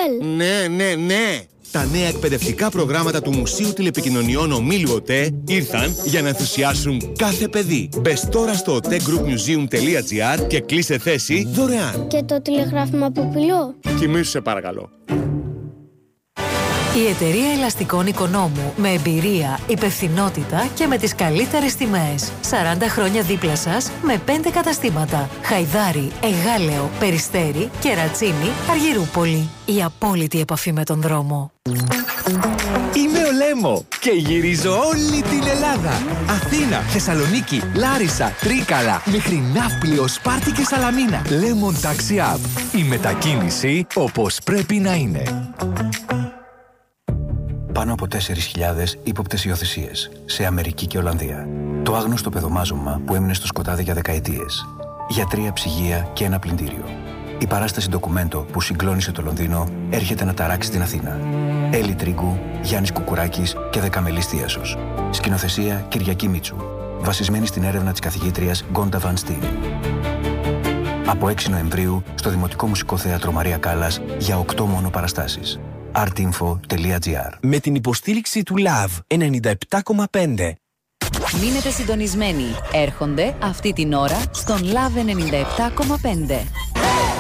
Ομίλου Ναι. Τα νέα εκπαιδευτικά προγράμματα του Μουσείου Τηλεπικοινωνιών Ομίλου ΟΤΕ ήρθαν για να ενθουσιάσουν κάθε παιδί. Μπες τώρα στο otegroupmuseum.gr και κλείσε θέση δωρεάν. Και το τηλεγράφημα Ποπηλό. Κοιμήσου σε παρακαλώ. Η εταιρεία ελαστικών Οικονόμου, με εμπειρία, υπευθυνότητα και με τις καλύτερες τιμές. 40 χρόνια δίπλα σας με 5 καταστήματα. Χαϊδάρι, Εγάλεο, Περιστέρι, Κερατσίνη, Αργυρούπολη. Η απόλυτη επαφή με τον δρόμο. Είμαι ο Λέμο και γυρίζω όλη την Ελλάδα. Αθήνα, Θεσσαλονίκη, Λάρισα, Τρίκαλα, μέχρι Ναύπλιο, Σπάρτη και Σαλαμίνα. Lemon Taxi App. Η μετακίνηση όπως πρέπει να είναι. Πάνω από 4.000 ύποπτες υιοθεσίες σε Αμερική και Ολλανδία. Το άγνωστο παιδομάζωμα που έμεινε στο σκοτάδι για δεκαετίες. Γιατρία, ψυγεία και ένα πλυντήριο. Η παράσταση ντοκουμέντο που συγκλώνησε το Λονδίνο έρχεται να ταράξει την Αθήνα. Έλλη Τρίγκου, Γιάννης Κουκουράκης και Δεκαμελής Θίασος. Σκηνοθεσία Κυριακή Μίτσου. Βασισμένη στην έρευνα της καθηγήτριας Γκόντα Βαν Στιν. Από 6 Νοεμβρίου στο Δημοτικό Μουσικό Θέατρο Μαρία Κάλλας για 8 μόνο παραστάσεις. artinfo.gr. Με την υποστήριξη του LAV 97,5. Μείνετε συντονισμένοι. Έρχονται αυτή την ώρα στον LAV 97,5.